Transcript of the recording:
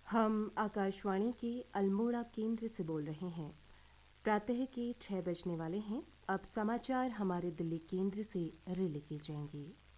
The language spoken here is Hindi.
हम आकाशवाणी के अल्मोड़ा केंद्र से बोल रहे हैं। प्रातः के 6 बजने वाले हैं। अब समाचार हमारे दिल्ली केंद्र से रिले किए जाएंगे।